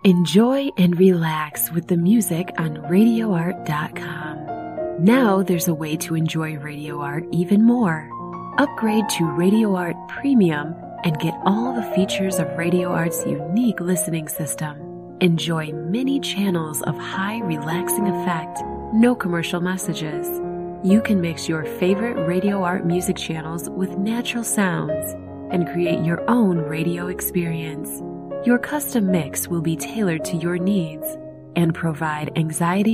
Enjoy and relax with the music on RadioArt.com. Now there's a way to enjoy Radio Art even more. Upgrade to Radio Art Premium and get all the features of Radio Art's unique listening system. Enjoy many channels of high relaxing effect, no commercial messages. You can mix your favorite Radio Art music channels with natural sounds and create your own radio experience. Your custom mix will be tailored to your needs and provide anxiety